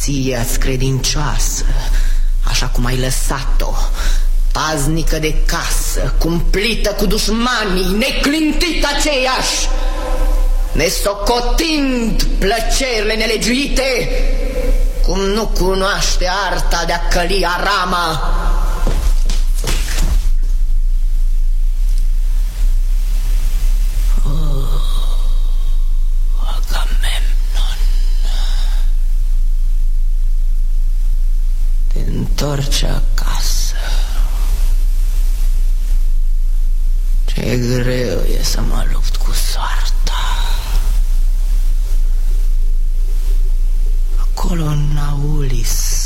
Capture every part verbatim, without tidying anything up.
ție-ți credincioasă, așa cum ai lăsat-o, paznică de casă, cumplită cu dușmanii, neclintită aceeași, nesocotind plăcerile nelegiuite, cum nu cunoaște arta de a căli arama. Oh, Agamemnon, te întorci acasă. Ce greu e să mă lupt cu soarta. Acolo în Aulis,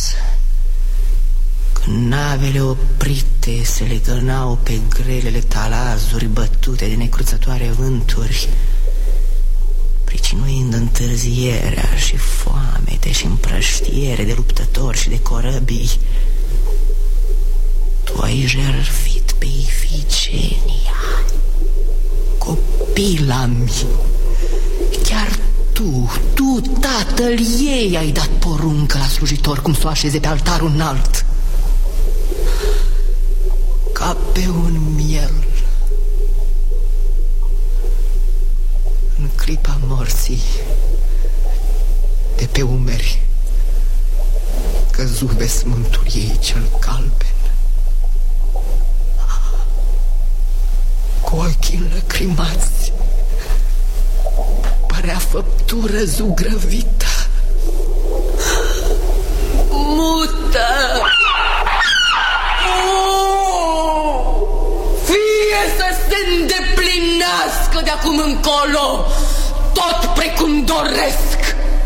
când navele oprite se legănau pe grelele talazuri bătute de necruțătoare vânturi, pricinuind întârzierea și foamete și împrăștiere de luptători și de corăbii, tu ai jertfit pe Ifigenia, copila-mi. Chiar tu, tu, tatăl ei, ai dat poruncă la slujitor cum să o așeze pe altarul înalt, ca pe un miel. În clipa morții, de pe umeri căzu vesmântul ei cel galben. Cu ochii înlăcrimați părea făptură zugrăvită. Mută! Oh! Fie să se îndeplinească de acum încolo tot precum doresc